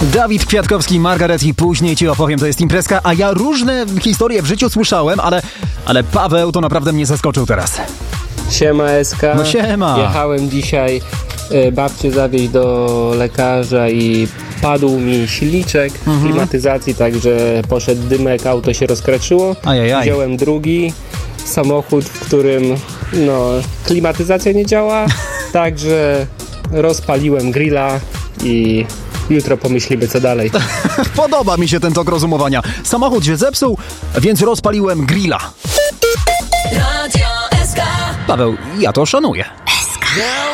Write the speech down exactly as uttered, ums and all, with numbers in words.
Dawid Kwiatkowski, Margaret i później ci opowiem, to jest imprezka, a ja różne historie w życiu słyszałem, ale, ale Paweł to naprawdę mnie zaskoczył teraz. Siema Eska. No siema. Jechałem dzisiaj y, babcię zawieźć do lekarza i padł mi silniczek mhm. klimatyzacji, także poszedł dymek, auto się rozkraczyło. Ajajaj. Wziąłem drugi samochód, w którym no, klimatyzacja nie działa, także rozpaliłem grilla i jutro pomyślimy, co dalej. Podoba mi się ten tok rozumowania. Samochód się zepsuł, więc rozpaliłem grilla. Radio S K. Paweł, ja to szanuję.